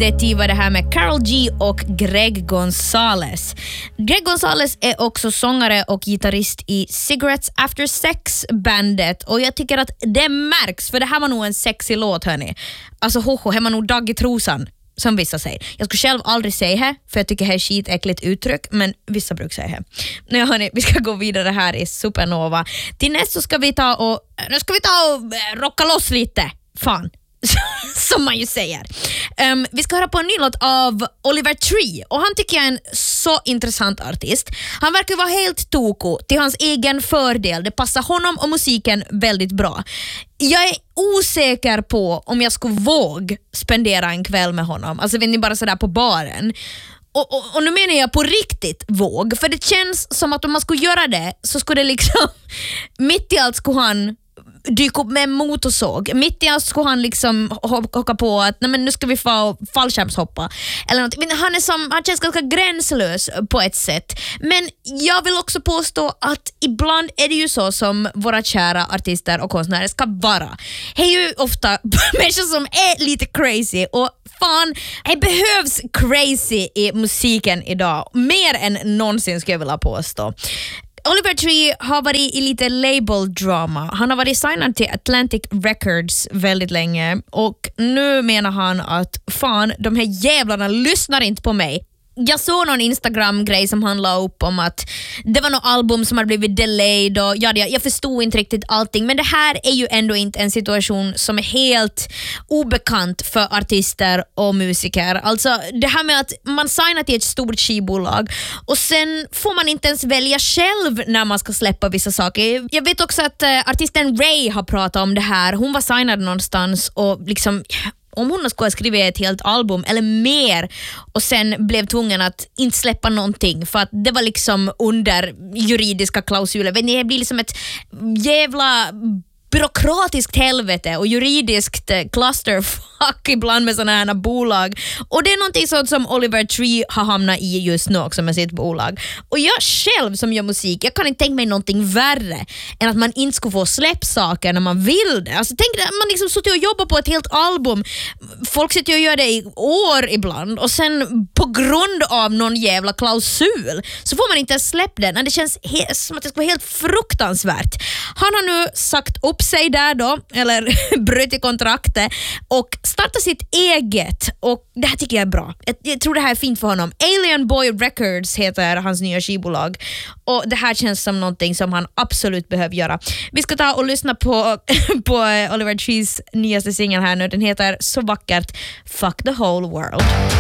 Det var det här med Karol G och Greg Gonzales. Greg Gonzales är också sångare och gitarrist i Cigarettes After Sex-bandet. Och jag tycker att det märks, för det här var nog en sexig låt, hörni. Alltså hoho, här var nog dag i trosan, som vissa säger. Jag skulle själv aldrig säga det, för jag tycker det är skitäckligt uttryck, men vissa brukar säga det. Nu hörni, vi ska gå vidare här i Supernova. Till näst så ska vi ta och rocka loss lite. Fan. Som man ju säger. Vi ska höra på en ny låt av Oliver Tree, och han tycker jag är en så intressant artist. Han verkar vara helt toko till hans egen fördel. Det passar honom och musiken väldigt bra. Jag är osäker på om jag skulle våga spendera en kväll med honom. Alltså vet ni, bara sådär på baren. Och nu menar jag på riktigt våg, för det känns som att om man skulle göra det så skulle det liksom mitt i allt skulle han dyka upp med en motorsåg. Mitt i allt skulle han liksom hocka på att nej, men nu ska vi få fallskärmshoppa eller något. Han känns ganska gränslös på ett sätt. Men jag vill också påstå att ibland är det ju så som våra kära artister och konstnärer ska vara. Det är ju ofta människor som är lite crazy, och fan, det behövs crazy i musiken idag. Mer än någonsin skulle jag vilja påstå. Oliver Tree har varit i lite label-drama. Han har varit signad till Atlantic Records väldigt länge, och nu menar han att fan, de här jävlarna lyssnar inte på mig. Jag såg någon Instagram-grej som han la upp om att det var något album som hade blivit delayed och jag förstod inte riktigt allting, men det här är ju ändå inte en situation som är helt obekant för artister och musiker. Alltså det här med att man signar till ett stort skivbolag och sen får man inte ens välja själv när man ska släppa vissa saker. Jag vet också att artisten Ray har pratat om det här. Hon var signad någonstans och liksom, om hon skulle ha skrivit ett helt album eller mer och sen blev tvungen att inte släppa någonting för att det var liksom under juridiska klausuler. Det blir liksom ett jävla byråkratiskt helvete och juridiskt clusterfuck ibland med sådana här bolag. Och det är någonting sånt som Oliver Tree har hamnat i just nu också med sitt bolag. Och jag själv som gör musik, jag kan inte tänka mig någonting värre än att man inte skulle få släppsaker när man vill det. Alltså tänk att man liksom sitter och jobbar på ett helt album. Folk sitter och gör det i år ibland och sen på grund av någon jävla klausul så får man inte släppa den. Det känns som att det ska vara helt fruktansvärt. Han har nu sagt upp sig där då, eller bröt i kontraktet och starta sitt eget, och det här tycker jag är bra. Jag tror det här är fint för honom. Alien Boy Records heter hans nya skivbolag, och det här känns som någonting som han absolut behöver göra. Vi ska ta och lyssna på Oliver Trees nyaste singel här nu. Den heter så vackert Fuck the Whole World.